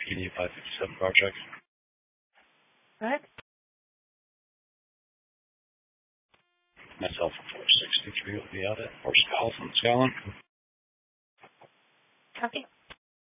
PPD 557 project. Go ahead. Myself for 463 will be out at Fort Scotland. Copy.